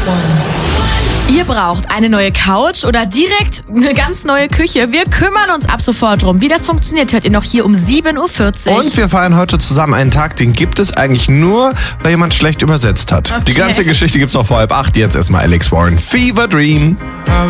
Ihr braucht eine neue Couch oder direkt eine ganz neue Küche. Wir kümmern uns ab sofort drum. Wie das funktioniert, hört ihr noch hier um 7.40 Uhr. Und wir feiern heute zusammen einen Tag, den gibt es eigentlich nur, weil jemand schlecht übersetzt hat. Okay. Die ganze Geschichte gibt's noch vor 7:30. Jetzt erstmal Alex Warren. Fever Dream.